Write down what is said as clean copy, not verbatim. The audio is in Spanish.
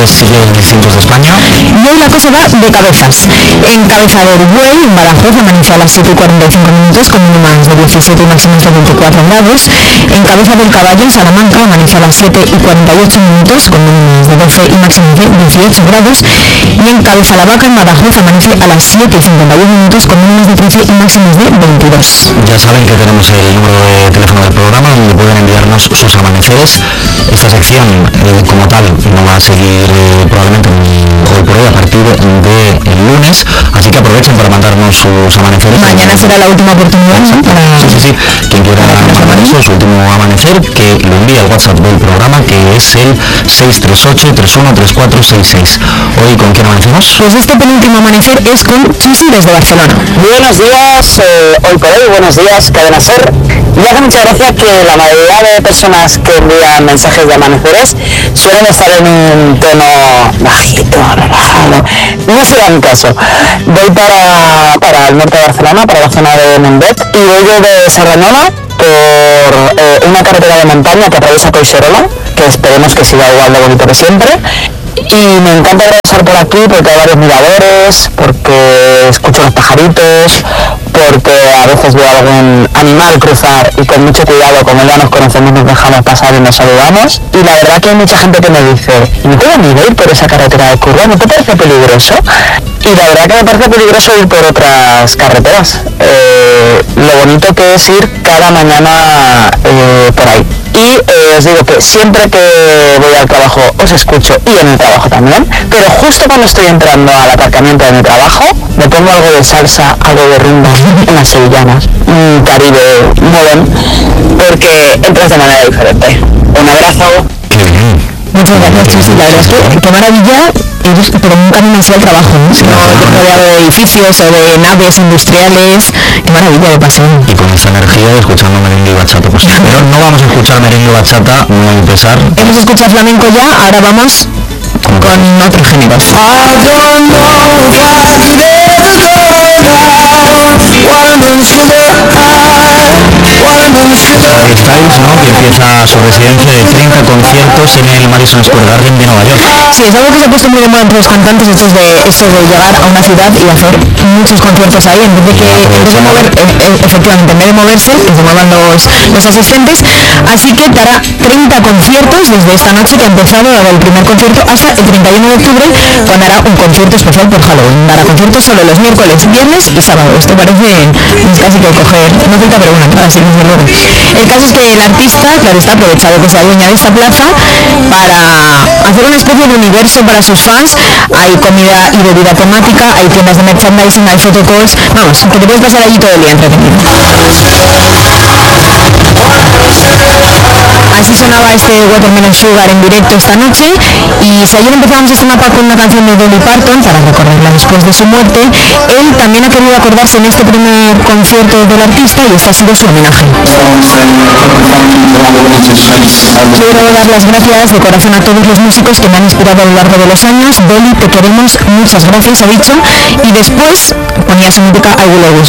sitios distintos de España. Y hoy la cosa va de cabezas. En Cabeza del Buey, en Badajoz, amanece a las 7:45 con mínimas de 17 y máximas de 24 grados. En Cabeza del Caballo, en Salamanca, amanece a las 7:48 con mínimas de 12 y máximas de 18 grados. Y en Cabeza la Vaca, en Badajoz, amanece a las 7:51 con mínimas de 13 y máximas de 22. Ya saben que tenemos el número de teléfono del programa donde pueden enviarnos sus amaneceres. Esta sección como tal no va a seguir probablemente hoy por hoy a partir del lunes, así que aprovechen para mandarnos sus amaneceres. Mañana será la última oportunidad, ¿no? Sí. Quien quiera mandar eso, su último amanecer, que lo envíe al WhatsApp del programa, que es el 638-313466. Hoy, ¿con quién amanecemos? Pues este penúltimo amanecer es con Chusi desde Barcelona. Buenos días, hoy por hoy, buenos días, Cadena Ser. Me hace mucha gracia que la mayoría de personas que envían mensajes de amaneceres suelen estar en un tono bajito, relajado. No se dan caso. Voy para el norte de Barcelona, para la zona de Mendet, y voy de Serranola por una carretera de montaña que atraviesa Collserola, que esperemos que siga igual de bonito que siempre. Y me encanta pasar por aquí porque hay varios miradores, porque escucho los pajaritos, porque a veces veo algún animal cruzar y con mucho cuidado, como ya nos conocemos, nos dejamos pasar y nos saludamos. Y la verdad que hay mucha gente que me dice, ¿no te da miedo ir por esa carretera de curva? ¿No te parece peligroso? Y la verdad que me parece peligroso ir por otras carreteras. Lo bonito que es ir cada mañana por ahí. Y os digo que siempre que voy al trabajo os escucho, y en el trabajo también, pero justo cuando estoy entrando al aparcamiento de mi trabajo me pongo algo de salsa, algo de rumba, unas sevillanas, un Caribe modern, porque entras de manera diferente. Un abrazo. Muchas gracias, Chusi. La verdad es que qué maravilla, pero nunca me hacía el trabajo, ¿no? Rodeado de edificios o de naves industriales. Qué maravilla de paseo. Y con esta energía escuchando merengue y bachata, pues. Pero no vamos a escuchar merengue y bachata, muy a pesar. Hemos escuchado flamenco ya, ahora vamos con otros géneros. Harry Styles, ¿no? Que empieza su residencia de 30 conciertos en el Madison Square Garden de Nueva York. Sí, es algo que se ha puesto muy de moda entre los cantantes, esto de llegar a una ciudad y hacer muchos conciertos ahí, en vez de efectivamente, en vez de moverse, que se muevan los asistentes. Así que dará 30 conciertos desde esta noche que ha empezado el primer concierto hasta el 31 de octubre, cuando hará un concierto especial por Halloween. Dará conciertos solo los miércoles, viernes y sábado. Esto parece casi que coger, no falta pero una entrada, sí, desde luego. El caso es que el artista, claro, está aprovechado que se adueña de esta plaza para hacer una especie de universo para sus fans. Hay comida y bebida temática, hay tiendas de merchandising, hay photocalls, vamos, que te puedes pasar allí todo el día entretenido. Así sonaba este Watermelon Sugar en directo esta noche, y si ayer empezábamos este mapa con una canción de Dolly Parton para recordarla después de su muerte, él también ha querido acordarse en este primer concierto del artista y este ha sido su homenaje. Quiero dar las gracias de corazón a todos los músicos que me han inspirado a lo largo de los años. Dolly, te queremos, muchas gracias, ha dicho, y después ponía su música I Will Always